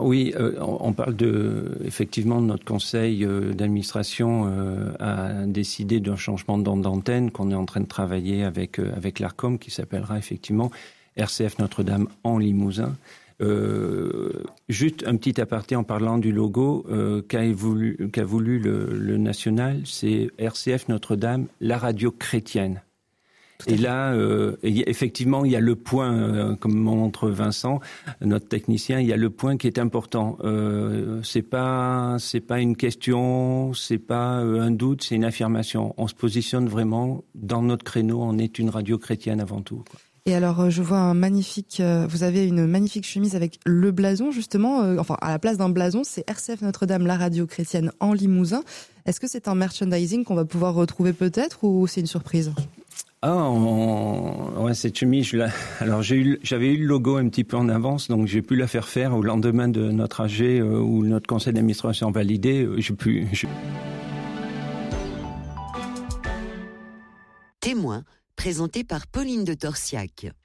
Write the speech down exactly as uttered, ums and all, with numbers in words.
Oui, euh, on parle de, effectivement, notre conseil euh, d'administration euh, a décidé d'un changement d'antenne qu'on est en train de travailler avec euh, avec l'Arcom, qui s'appellera effectivement R C F Notre-Dame en Limousin. Euh, juste un petit aparté en parlant du logo euh, qu'a voulu, qu'a voulu le, le national, c'est R C F Notre-Dame, la radio chrétienne. Et là, euh, effectivement, il y a le point, euh, comme montre Vincent, notre technicien, il y a le point qui est important. Euh, c'est pas, c'est pas une question, c'est pas un doute, c'est une affirmation. On se positionne vraiment dans notre créneau. On est une radio chrétienne avant tout, quoi. Et alors, je vois un magnifique, euh, vous avez une magnifique chemise avec le blason, justement, euh, enfin, à la place d'un blason, c'est R C F Notre-Dame, la radio chrétienne en Limousin. Est-ce que c'est un merchandising qu'on va pouvoir retrouver peut-être, ou c'est une surprise ? Ah, on... ouais, cette chemise, je la... alors j'ai eu, j'avais eu le logo un petit peu en avance, donc j'ai pu la faire faire au lendemain de notre A G euh, où notre conseil d'administration a validé. Euh, j'ai pu. Je... Témoin, présenté par Pauline de Torsiac.